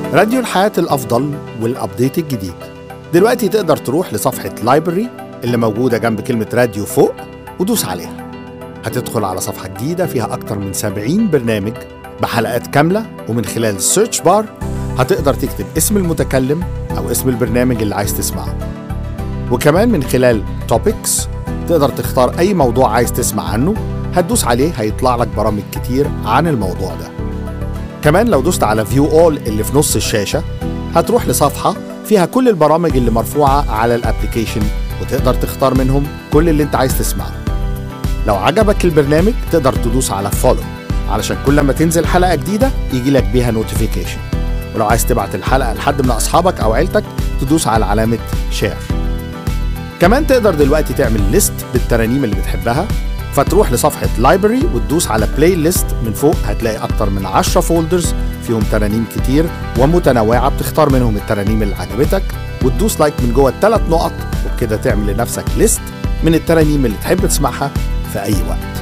راديو الحياة الأفضل والأبديت الجديد. دلوقتي تقدر تروح لصفحة لايبرري اللي موجودة جنب كلمة راديو فوق ودوس عليها. هتدخل على صفحة جديدة فيها أكتر من 70 برنامج بحلقات كاملة، ومن خلال السيرش بار هتقدر تكتب اسم المتكلم أو اسم البرنامج اللي عايز تسمعه. وكمان من خلال توبكس تقدر تختار أي موضوع عايز تسمع عنه، هتدوس عليه هيطلع لك برامج كتير عن الموضوع ده. كمان لو دوست على فيو اول اللي في نص الشاشة هتروح لصفحة فيها كل البرامج اللي مرفوعة على الابليكيشن، وتقدر تختار منهم كل اللي انت عايز تسمعه. لو عجبك البرنامج تقدر تدوس على فولو علشان كل ما تنزل حلقة جديدة يجي لك بيها نوتيفيكيشن. ولو عايز تبعت الحلقة لحد من أصحابك أو عيلتك تدوس على علامة شير. كمان تقدر دلوقتي تعمل ليست بالترانيم اللي بتحبها، فتروح لصفحة لايبرري وتدوس على بلاي ليست. من فوق هتلاقي أكتر من 10 فولدرز فيهم ترانيم كتير ومتنوعة، بتختار منهم الترانيم اللي عجبتك وتدوس لايك من جوه ال3 نقط، وبكده تعمل لنفسك ليست من الترانيم اللي تحب تسمعها في أي وقت.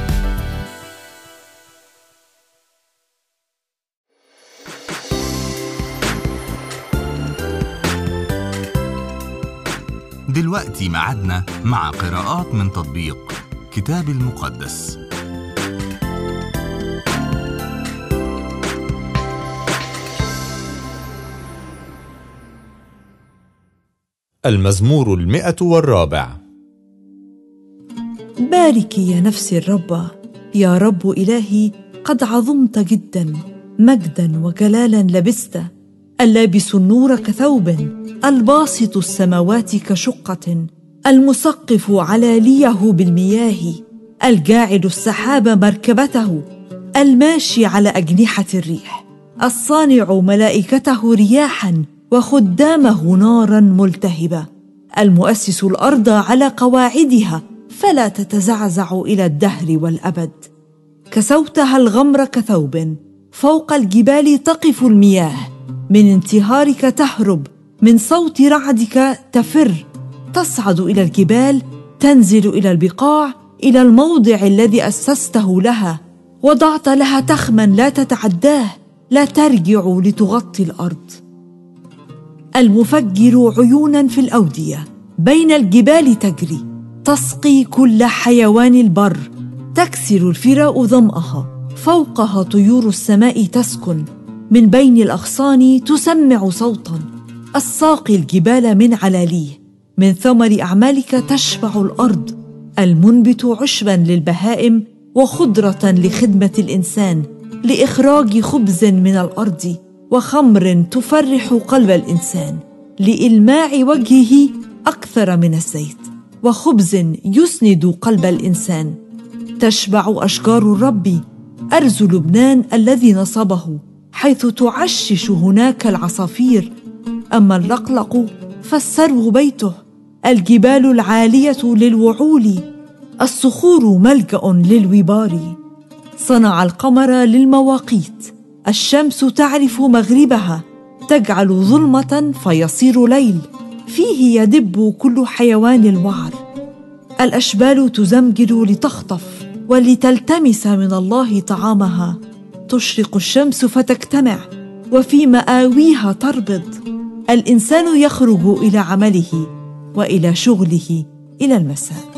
دلوقتي معادنا مع قراءات من تطبيق كتاب المقدس. المزمور 104. باركي يا نفسي الرب، يا رب إلهي، قد عظمت جدا، مجدا وجلالا لبست، اللابس النور كثوب، الباسط السماوات كشقة، المسقف علاليه بالمياه، الجاعل السحاب مركبته، الماشي على أجنحة الريح، الصانع ملائكته رياحا وخدامه نارا ملتهبة، المؤسس الأرض على قواعدها فلا تتزعزع إلى الدهر والأبد. كسوتها الغمر كثوب، فوق الجبال تقف المياه، من انتهارك تهرب، من صوت رعدك تفر، تصعد إلى الجبال، تنزل إلى البقاع، إلى الموضع الذي أسسته لها، وضعت لها تخما لا تتعداه، لا ترجع لتغطي الأرض. المفجر عيونا في الأودية، بين الجبال تجري، تسقي كل حيوان البر، تكسر الفراء ظمأها، فوقها طيور السماء تسكن، من بين الأغصان تسمع صوتا، الساقي الجبال من علاليه، من ثمر أعمالك تشبع الأرض، المنبت عشبا للبهائم وخضرة لخدمة الإنسان، لإخراج خبز من الأرض وخمر تفرح قلب الإنسان، لإلماع وجهه أكثر من الزيت، وخبز يسند قلب الإنسان. تشبع أشجار الرب، أرز لبنان الذي نصبه، حيث تعشش هناك العصافير. أما اللقلق فالسرو بيته، الجبال العالية للوعول، الصخور ملجأ للوبار. صنع القمر للمواقيت، الشمس تعرف مغربها، تجعل ظلمة فيصير ليل، فيه يدب كل حيوان الوعر. الأشبال تزمجر لتخطف ولتلتمس من الله طعامها، تشرق الشمس فتجتمع وفي مآويها تربض. الإنسان يخرج إلى عمله وإلى شغله إلى المساء.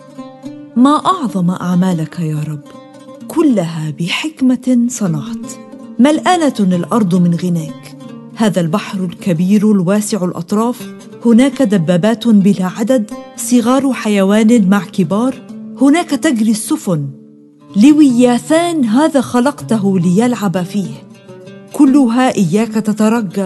ما أعظم أعمالك يا رب، كلها بحكمة صنعت، ملآنة الأرض من غناك. هذا البحر الكبير الواسع الأطراف، هناك دبابات بلا عدد، صغار حيوان مع كبار، هناك تجري السفن. لوياثان هذا خلقته ليلعب فيه، كلها إياك تترجى،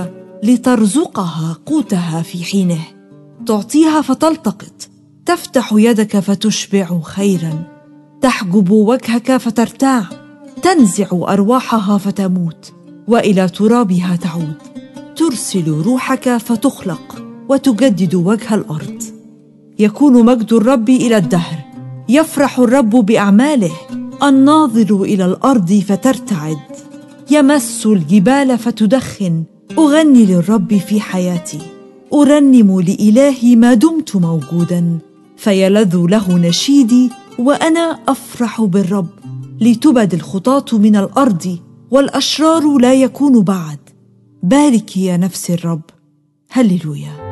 لترزقها قوتها في حينه، تعطيها فتلتقط، تفتح يدك فتشبع خيرا، تحجب وجهك فترتاع، تنزع أرواحها فتموت وإلى ترابها تعود، ترسل روحك فتخلق وتجدد وجه الأرض. يكون مجد الرب إلى الدهر، يفرح الرب بأعماله، الناظر إلى الأرض فترتعد، يمس الجبال فتدخن. أغني للرب في حياتي، أرنم لإلهي ما دمت موجودا، فيلذ له نشيدي وأنا أفرح بالرب. لتبد الخطاة من الأرض والأشرار لا يكون بعد، باركي يا نفس الرب. هللويا.